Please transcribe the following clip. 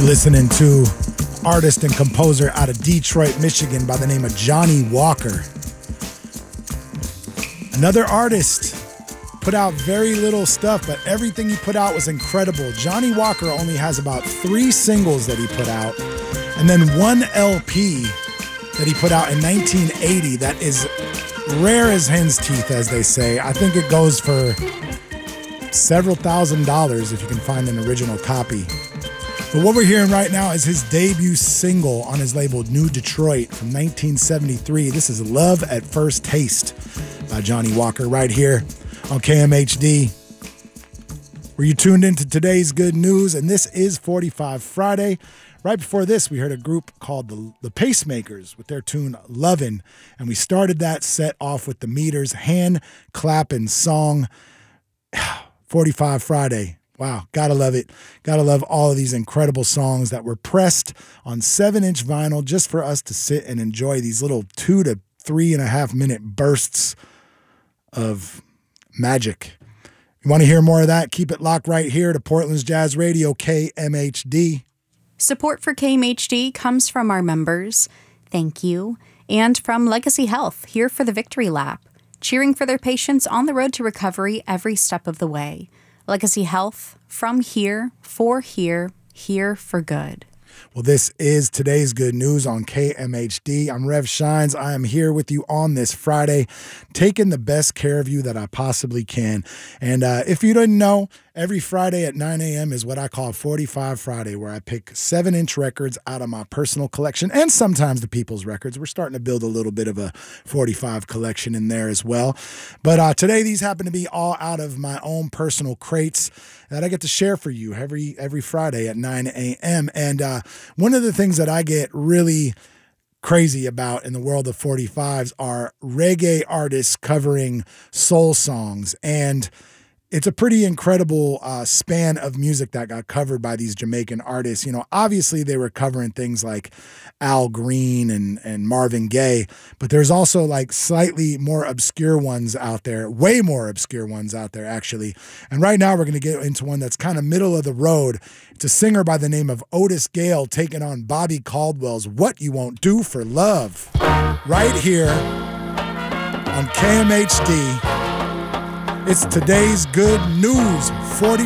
Listening to artist and composer out of Detroit, Michigan by the name of Johnny Walker. Another artist, put out very little stuff, but everything he put out was incredible. Johnny Walker only has about 3 singles that he put out, and then 1 LP that he put out in 1980 that is rare as hen's teeth, as they say. I think it goes for several $1,000s if you can find an original copy. But what we're hearing right now is his debut single on his label New Detroit from 1973. This is Love at First Taste by Johnny Walker right here on KMHD. Were you tuned into today's good news? And this is 45 Friday. Right before this, we heard a group called the Pacemakers with their tune Lovin'. And we started that set off with the Meters hand clapping song 45 Friday. Wow, gotta love it. Gotta love all of these incredible songs that were pressed on 7-inch vinyl just for us to sit and enjoy these little 2 to 3.5 minute bursts of magic. You want to hear more of that? Keep it locked right here to Portland's Jazz Radio, KMHD. Support for KMHD comes from our members, thank you, and from Legacy Health, here for the Victory Lap, cheering for their patients on the road to recovery every step of the way. Legacy Health, from here, here for good. Well, this is today's good news on KMHD. I'm Rev Shines. I am here with you on this Friday, taking the best care of you that I possibly can. And if you didn't know, every Friday at 9 a.m. is what I call 45 Friday, where I pick 7-inch records out of my personal collection and sometimes the people's records. We're starting to build a little bit of a 45 collection in there as well. But today, these happen to be all out of my own personal crates that I get to share for you every Friday at 9 a.m. And one of the things that I get really crazy about in the world of 45s are reggae artists covering soul songs. And it's a pretty incredible span of music that got covered by these Jamaican artists. You know, obviously they were covering things like Al Green and Marvin Gaye, but there's also like slightly more obscure ones out there, way more obscure ones out there actually. And right now we're going to get into one that's kind of middle of the road. It's a singer by the name of Otis Gale taking on Bobby Caldwell's What You Won't Do for Love right here on KMHD. It's today's good news, 40